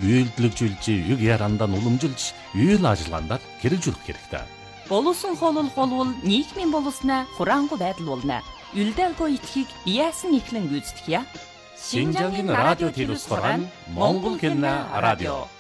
үйлдэлжүүлж, үг ярандан уламжилж, үйл ажиллагаанд хэрэгжүүлэх хэрэгтэй. Боловсон хоолол болвол нийгмийн боловснаа хураангуй байдал болно. Үлдээгүй итхийг яасан ихлэн гүйцэтгэе. Шинжангийн радио телевиз хорон Монгол хэлний радио.